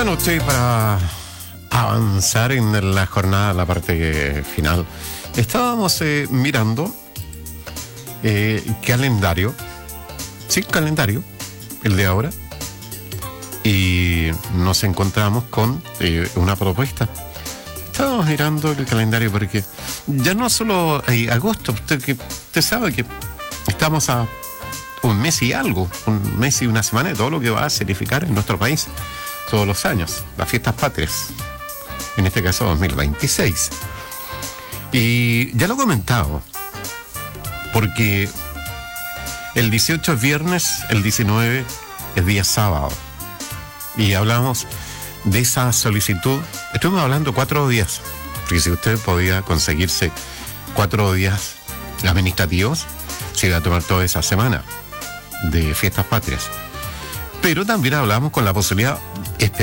Bueno, sí, para avanzar en la jornada, la parte final, estábamos mirando calendario, sí, calendario, el de ahora, y nos encontramos con una propuesta. Estábamos mirando el calendario porque ya no solo agosto, usted sabe que estamos a un mes y algo, un mes y una semana de todo lo que va a significar en nuestro país todos los años, las fiestas patrias, en este caso 2026. Y ya lo he comentado, porque el 18 es viernes, el 19 es día sábado, y hablamos de esa solicitud. Estuvimos hablando 4 días, porque si usted podía conseguirse 4 días administrativos, se iba a tomar toda esa semana de fiestas patrias. Pero también hablamos con la posibilidad